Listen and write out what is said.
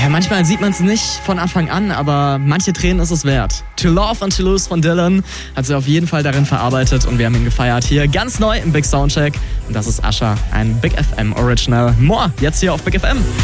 Ja, manchmal sieht man es nicht von Anfang an, aber manche Tränen ist es wert. To Love and To Lose von Dylan hat sie auf jeden Fall darin verarbeitet und wir haben ihn gefeiert hier ganz neu im Big Soundcheck. Und das ist Usher, ein Big FM Original. More jetzt hier auf Big FM.